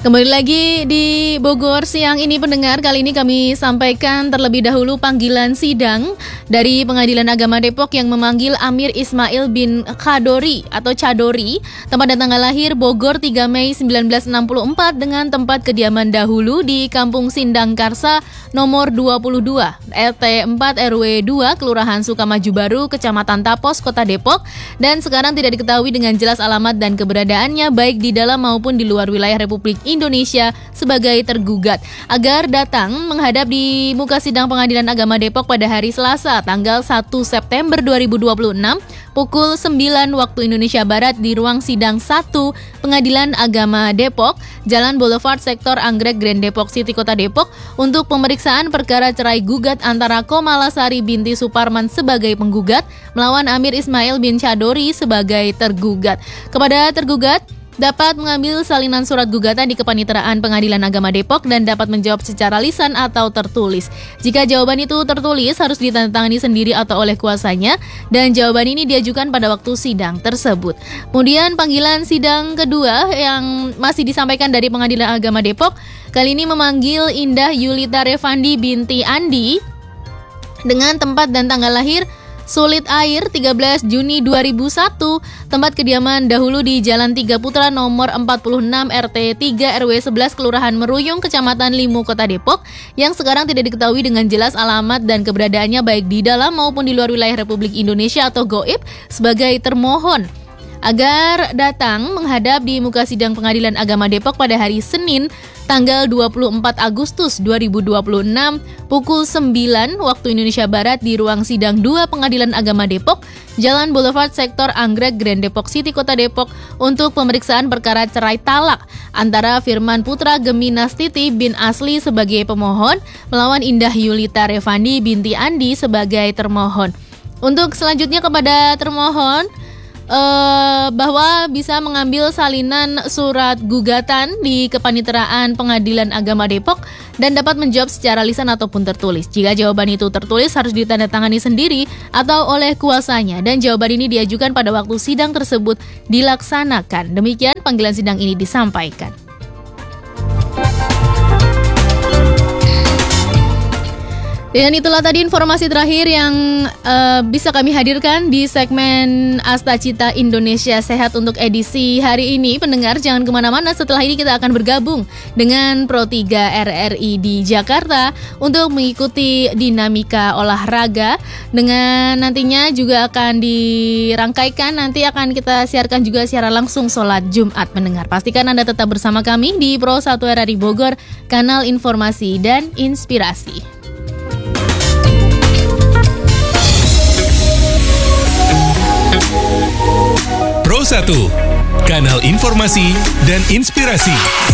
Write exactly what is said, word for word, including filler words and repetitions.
Kembali lagi di Bogor siang ini pendengar, kali ini kami sampaikan terlebih dahulu panggilan sidang dari Pengadilan Agama Depok yang memanggil Amir Ismail bin Khadori atau Chadori, tempat dan tanggal lahir Bogor tiga Mei seribu sembilan ratus enam puluh empat dengan tempat kediaman dahulu di Kampung Sindang Karsa nomor dua puluh dua, R T empat R W dua, Kelurahan Sukamaju Baru, Kecamatan Tapos, Kota Depok, dan sekarang tidak diketahui dengan jelas alamat dan keberadaannya baik di dalam maupun di luar wilayah Republik Indonesia sebagai tergugat, agar datang menghadap di muka sidang Pengadilan Agama Depok pada hari Selasa tanggal satu September dua ribu dua puluh enam pukul sembilan waktu Indonesia Barat di ruang sidang satu Pengadilan Agama Depok, Jalan Boulevard Sektor Anggrek Grand Depok City, Kota Depok, untuk pemeriksaan perkara cerai gugat antara Komalasari binti Suparman sebagai penggugat melawan Amir Ismail bin Chadori sebagai tergugat. Kepada tergugat dapat mengambil salinan surat gugatan di Kepaniteraan Pengadilan Agama Depok dan dapat menjawab secara lisan atau tertulis. Jika jawaban itu tertulis, harus ditandatangani sendiri atau oleh kuasanya, dan jawaban ini diajukan pada waktu sidang tersebut. Kemudian panggilan sidang kedua yang masih disampaikan dari Pengadilan Agama Depok, kali ini memanggil Indah Yulita Revandi binti Andi dengan tempat dan tanggal lahir Sulit Air tiga belas Juni dua ribu satu, tempat kediaman dahulu di Jalan Tiga Putra nomor empat puluh enam R T tiga R W sebelas Kelurahan Meruyung, Kecamatan Limu, Kota Depok, yang sekarang tidak diketahui dengan jelas alamat dan keberadaannya baik di dalam maupun di luar wilayah Republik Indonesia atau Goib sebagai termohon, agar datang menghadap di muka sidang Pengadilan Agama Depok pada hari Senin tanggal dua puluh empat Agustus dua ribu dua puluh enam pukul sembilan waktu Indonesia Barat di ruang sidang dua Pengadilan Agama Depok, Jalan Boulevard Sektor Anggrek Grand Depok City, Kota Depok, untuk pemeriksaan perkara cerai talak antara Firman Putra Geminastiti bin Asli sebagai pemohon melawan Indah Yulita Revandi binti Andi sebagai termohon. Untuk selanjutnya kepada termohon Uh, bahwa bisa mengambil salinan surat gugatan di Kepaniteraan Pengadilan Agama Depok dan dapat menjawab secara lisan ataupun tertulis. Jika jawaban itu tertulis, harus ditandatangani sendiri atau oleh kuasanya, dan jawaban ini diajukan pada waktu sidang tersebut dilaksanakan. Demikian panggilan sidang ini disampaikan. Dan itulah tadi informasi terakhir yang uh, bisa kami hadirkan di segmen Asta Cita Indonesia Sehat untuk edisi hari ini. Pendengar, jangan kemana-mana, setelah ini kita akan bergabung dengan Pro tiga R R I di Jakarta untuk mengikuti dinamika olahraga, dengan nantinya juga akan dirangkaikan, nanti akan kita siarkan juga secara langsung sholat Jumat. Pendengar, pastikan Anda tetap bersama kami di Pro satu R R I Bogor, kanal informasi dan inspirasi. Pro satu, kanal informasi dan inspirasi.